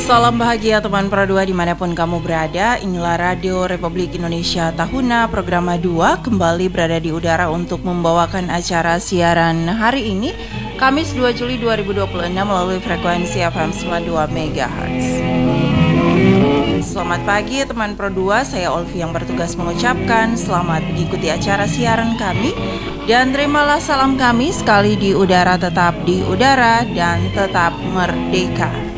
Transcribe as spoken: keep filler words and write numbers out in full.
Salam bahagia teman Pro dua dimanapun kamu berada. Inilah Radio Republik Indonesia Tahuna Programa dua kembali berada di udara untuk membawakan acara siaran hari ini Kamis dua Juli dua ribu dua puluh enam melalui frekuensi F M sembilan puluh dua megahertz. Selamat pagi teman Pro dua, saya Olvi yang bertugas mengucapkan selamat mengikuti acara siaran kami. Dan terimalah salam kami sekali di udara, tetap di udara dan tetap merdeka.